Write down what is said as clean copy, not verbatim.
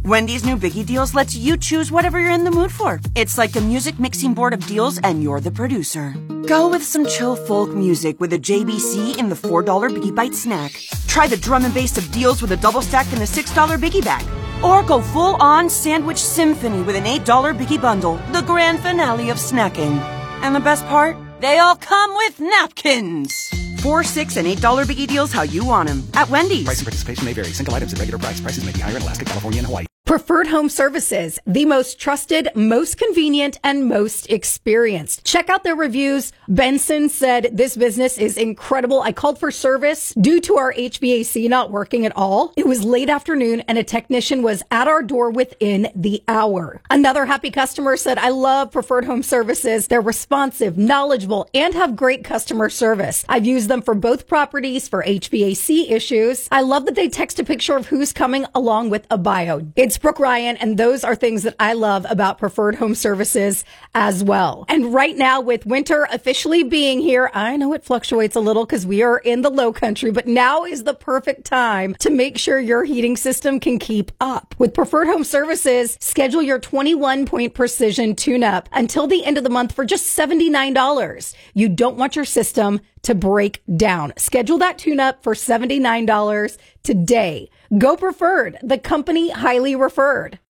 Wendy's new Biggie Deals lets you choose whatever you're in the mood for. It's like a music mixing board of deals and you're the producer. Go with some chill folk music with a JBC in the $4 Biggie Bite snack. Try the drum and bass of deals with a double stack in the $6 Biggie bag. Or go full-on sandwich symphony with an $8 Biggie bundle, the grand finale of snacking. And the best part? They all come with napkins. $4, $6, and $8 Biggie Deals how you want them at Wendy's. Price and participation may vary. Single items at regular price. Prices may be higher in Alaska, California, and Hawaii. Preferred Home Services, the most trusted, most convenient, and most experienced. Check out their reviews. Benson said, this business is incredible. I called for service due to our HVAC not working at all. It was late afternoon and a technician was at our door within the hour. Another happy customer said, I love Preferred Home Services. They're responsive, knowledgeable, and have great customer service. I've used them for both properties for HVAC issues. I love that they text a picture of who's coming along with a bio. It's Brooke Ryan, and those are things that I love about Preferred Home Services as well. And right now, with winter officially being here, I know it fluctuates a little because we are in the low country, but now is the perfect time to make sure your heating system can keep up. With Preferred Home Services, schedule your 21-point precision tune-up until the end of the month for just $79. You don't want your system to break down. Schedule that tune-up for $79 today. Go Preferred, the company highly referred.